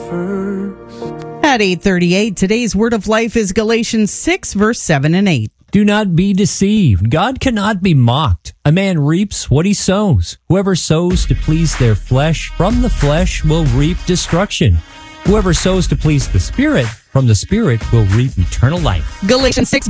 first. At 8:38, today's word of life is Galatians 6, verse 7 and 8. Do not be deceived. God cannot be mocked. A man reaps what he sows. Whoever sows to please their flesh, from the flesh will reap destruction. Whoever sows to please the Spirit, from the Spirit will reap eternal life. Galatians 6